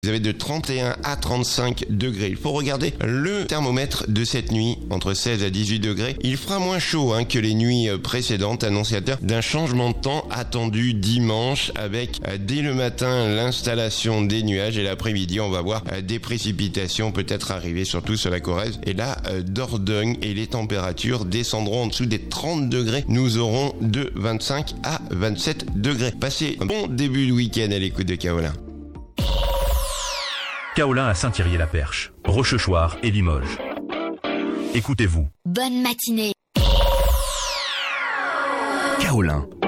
Vous avez de 31 à 35 degrés. Il faut regarder le thermomètre de cette nuit, entre 16 à 18 degrés. Il fera moins chaud que les nuits précédentes, annonciateur d'un changement de temps attendu dimanche avec dès le matin l'installation des nuages et l'après-midi on va voir des précipitations peut-être arriver surtout sur la Corrèze et la Dordogne et les températures descendront en dessous des 30 degrés. Nous aurons de 25 à 27 degrés. Passez un bon début de week-end à l'écoute de Kaolin. Kaolin à Saint-Thierry-la-Perche, Rochechouart et Limoges. Écoutez-vous. Bonne matinée. Kaolin.